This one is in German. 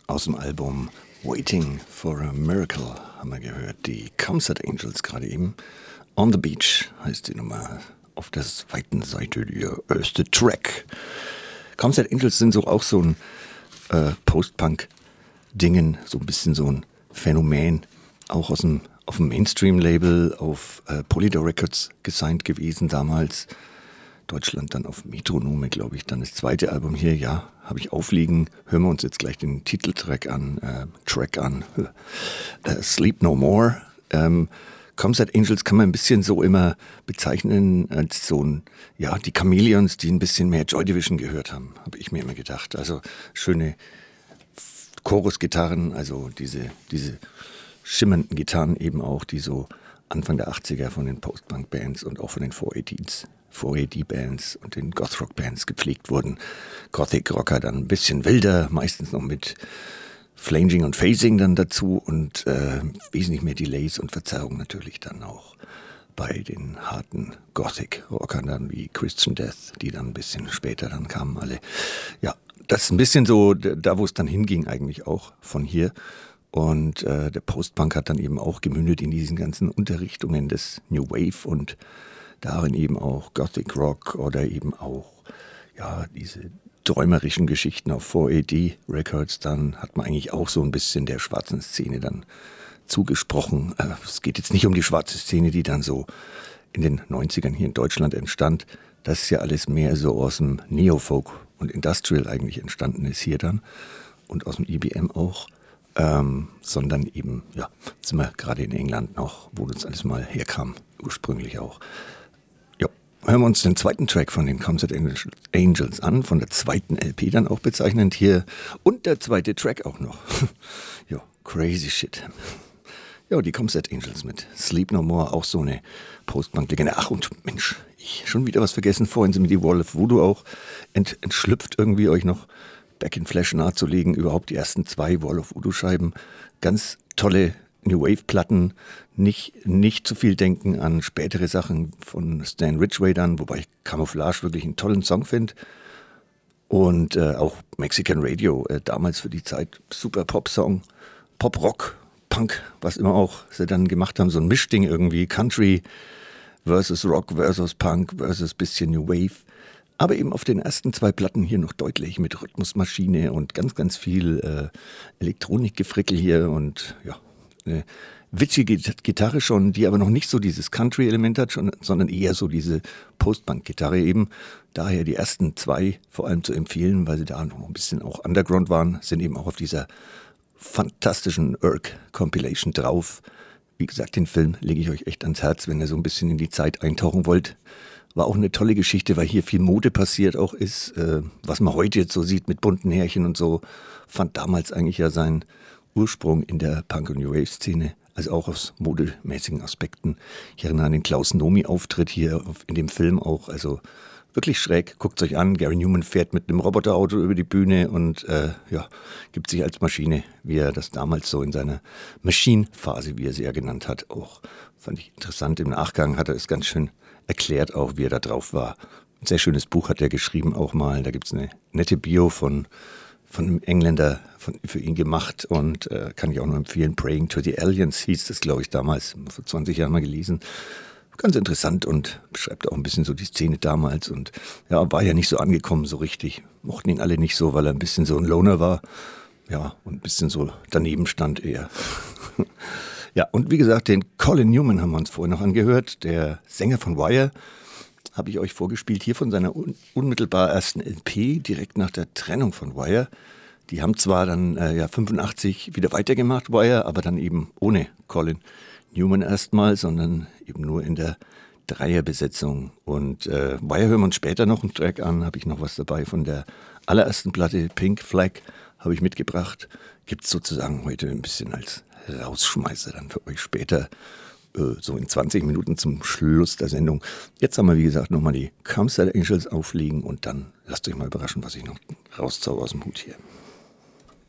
Aus dem Album Waiting for a Miracle haben wir gehört. Die Comsat Angels gerade eben. On the Beach heißt die Nummer. Auf der zweiten Seite der erste Track. Comsat Angels sind auch so ein Post-Punk-Dingen, so ein bisschen so ein Phänomen. Auch auf dem Mainstream-Label, auf Polydor Records gesigned gewesen damals. Deutschland dann auf Metronome, glaube ich. Dann das zweite Album hier, ja, habe ich aufliegen. Hören wir uns jetzt gleich den Titeltrack an. Sleep No More. Comsat Angels kann man ein bisschen so immer bezeichnen als so ein, ja, die Chameleons, die ein bisschen mehr Joy Division gehört haben, habe ich mir immer gedacht. Also schöne Chorusgitarren, also diese schimmernden Gitarren eben auch, die so Anfang der 80er von den Post-Punk-Bands und auch von den 4AD-Bands und den Goth-Rock-Bands gepflegt wurden. Gothic-Rocker dann ein bisschen wilder, meistens noch mit Flanging und Phasing dann dazu und wesentlich mehr Delays und Verzerrungen natürlich dann auch bei den harten Gothic-Rockern dann wie Christian Death, die dann ein bisschen später dann kamen alle. Ja, das ist ein bisschen so da, wo es dann hinging eigentlich auch von hier. Und der Post-Punk hat dann eben auch gemündet in diesen ganzen Unterrichtungen des New Wave und darin eben auch Gothic Rock oder eben auch ja diese träumerischen Geschichten auf 4AD Records. Dann hat man eigentlich auch so ein bisschen der schwarzen Szene dann zugesprochen. Es geht jetzt nicht um die schwarze Szene, die dann so in den 90ern hier in Deutschland entstand. Das ist ja alles mehr so aus dem Neofolk und Industrial eigentlich entstanden ist hier dann und aus dem EBM auch. Sondern eben, ja, sind wir gerade in England noch, wo das alles mal herkam, ursprünglich auch. Ja, hören wir uns den zweiten Track von den Comsat Angels an, von der zweiten LP dann auch bezeichnend hier und der zweite Track auch noch. Ja, crazy shit. Ja, die Comsat Angels mit Sleep No More, auch so eine Post-Punk-Legende. Ach und Mensch, ich schon wieder was vergessen, vorhin sind mir die Wall of Voodoo auch entschlüpft irgendwie euch noch Back in Flesh nahezulegen, überhaupt die ersten 2 Wall of Voodoo-Scheiben. Ganz tolle New Wave-Platten, nicht zu viel denken an spätere Sachen von Stan Ridgway dann, wobei ich Camouflage wirklich einen tollen Song finde. Und auch Mexican Radio, damals für die Zeit super Pop-Song, Pop-Rock, Punk, was immer auch sie dann gemacht haben, so ein Mischding irgendwie, Country versus Rock versus Punk versus bisschen New Wave. Aber eben auf den ersten 2 Platten hier noch deutlich mit Rhythmusmaschine und ganz, ganz viel Elektronikgefrickel hier und ja, eine witzige Gitarre schon, die aber noch nicht so dieses Country-Element hat, sondern eher so diese Post-Punk-Gitarre eben. Daher die ersten 2 vor allem zu empfehlen, weil sie da noch ein bisschen auch Underground waren, sind eben auch auf dieser fantastischen Urk-Compilation drauf. Wie gesagt, den Film lege ich euch echt ans Herz, wenn ihr so ein bisschen in die Zeit eintauchen wollt. War auch eine tolle Geschichte, weil hier viel Mode passiert auch ist, was man heute jetzt so sieht mit bunten Härchen und so, fand damals eigentlich ja seinen Ursprung in der Punk- und New Wave-Szene, also auch aus modemäßigen Aspekten. Ich erinnere an den Klaus Nomi-Auftritt hier in dem Film auch, also wirklich schräg, guckt euch an, Gary Numan fährt mit einem Roboterauto über die Bühne und ja, gibt sich als Maschine, wie er das damals so in seiner Machine-Phase, wie er sie ja genannt hat, auch fand ich interessant. Im Nachgang hat er es ganz schön erklärt auch, wie er da drauf war. Ein sehr schönes Buch hat er geschrieben auch mal. Da gibt es eine nette Bio von einem Engländer für ihn gemacht und kann ich auch nur empfehlen. Praying to the Aliens hieß das, glaube ich, damals, vor 20 Jahren mal gelesen. Ganz interessant und beschreibt auch ein bisschen so die Szene damals und ja, war ja nicht so angekommen so richtig. Mochten ihn alle nicht so, weil er ein bisschen so ein Loner war. Ja, und ein bisschen so daneben stand eher. Ja, und wie gesagt, den Colin Newman haben wir uns vorher noch angehört, der Sänger von Wire, habe ich euch vorgespielt, hier von seiner unmittelbar ersten LP, direkt nach der Trennung von Wire. Die haben zwar dann 85 wieder weitergemacht, Wire, aber dann eben ohne Colin Newman erstmal, sondern eben nur in der Dreierbesetzung. Und Wire hören wir uns später noch einen Track an, habe ich noch was dabei von der allerersten Platte, Pink Flag, habe ich mitgebracht. Gibt es sozusagen heute ein bisschen als Rausschmeißer dann für euch später, so in 20 Minuten zum Schluss der Sendung. Jetzt haben wir, wie gesagt, nochmal die Comsat Angels auflegen und dann lasst euch mal überraschen, was ich noch rauszauber aus dem Hut hier.